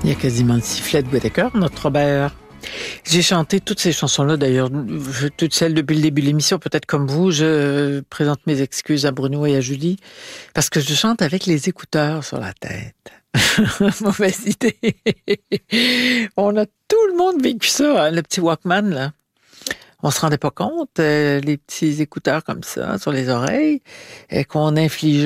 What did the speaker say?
Il y a quasiment le sifflet de Whittaker, notre Robert. J'ai chanté toutes ces chansons-là, d'ailleurs, toutes celles depuis le début de l'émission, peut-être comme vous. Je présente mes excuses à Bruno et à Julie, parce que je chante avec les écouteurs sur la tête. Mauvaise idée. On a tout le monde vécu ça, hein, le petit Walkman, là. On se rendait pas compte, les petits écouteurs comme ça, sur les oreilles, qu'on infligeait